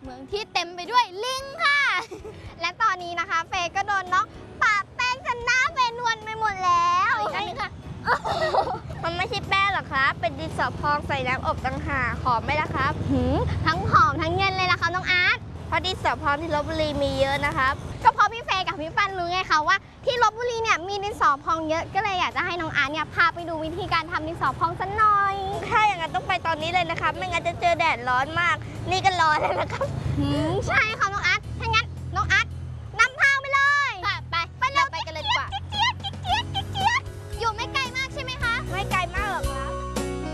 เมืองที่เต็มไปด้วยลิงค่ะ และตอนนี้นะคะเฟย์ก็โดนน้องปะแป้งจนหน้าเฟย์นวลไปหมดแล้วอีกอันนึงค่ะมันไม่ใช่แป้งหรอครับเป็นดินสอพองใส่น้ำอบต่างหากหอมไหมล่ะครับทั้งหอมทั้งเย็นเลยนะคะน้องอาร์ตเพราะดินสอพองที่ลพบุรีมีเยอะนะครับก็เพราะพี่เฟย์กับพี่ปันรู้ไงคะว่าที่ลพบุรีเนี่ยมีดินสอพองเยอะก็เลยอยากจะให้น้องอาร์ตเนี่ยพาไปดูวิธีการทำดินสอพองสักหน่อยถ้าอย่างนั้นต้องไปตอนนี้เลยนะครับไม่งั้นจะเจอแดดร้อนมาก นี่ก็ร้อนแล้วนะครับใช่ค่ะน้อง